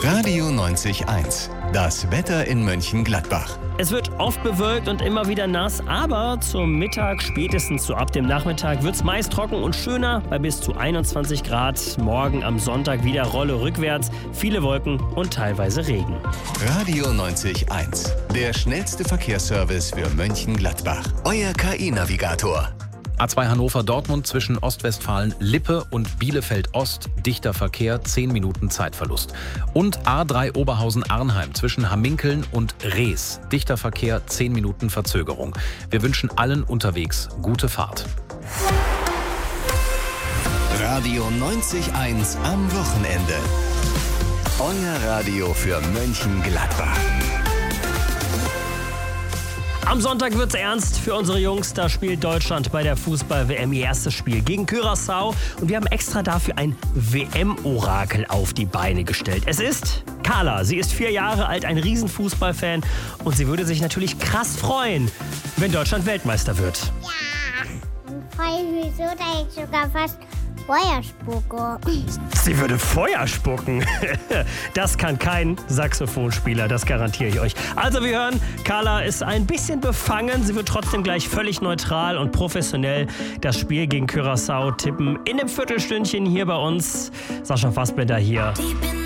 Radio 90.1. Das Wetter in Mönchengladbach. Es wird oft bewölkt und immer wieder nass, aber zum Mittag, spätestens so ab dem Nachmittag, wird es meist trocken und schöner bei bis zu 21 Grad. Morgen am Sonntag wieder Rolle rückwärts, viele Wolken und teilweise Regen. Radio 90.1. Der schnellste Verkehrsservice für Mönchengladbach. Euer KI-Navigator. A2 Hannover-Dortmund zwischen Ostwestfalen-Lippe und Bielefeld-Ost. Dichter Verkehr, 10 Minuten Zeitverlust. Und A3 Oberhausen-Arnheim zwischen Hamminkeln und Rees. Dichter Verkehr, 10 Minuten Verzögerung. Wir wünschen allen unterwegs gute Fahrt. Radio 90.1 am Wochenende. Euer Radio für Mönchengladbach. Am Sonntag wird's ernst für unsere Jungs. Da spielt Deutschland bei der Fußball-WM ihr erstes Spiel gegen Curaçao. Und wir haben extra dafür ein WM-Orakel auf die Beine gestellt. Es ist Carla. Sie ist 4 Jahre alt, ein Riesenfußballfan. Und sie würde sich natürlich krass freuen, wenn Deutschland Weltmeister wird. Ja, und freue ich mich so, dass ich sogar fast Feuer spucke. Sie würde Feuer spucken. Das kann kein Saxophonspieler, das garantiere ich euch. Also wir hören, Carla ist ein bisschen befangen. Sie wird trotzdem gleich völlig neutral und professionell das Spiel gegen Curaçao tippen. In einem Viertelstündchen hier bei uns. Sascha Fassbender hier.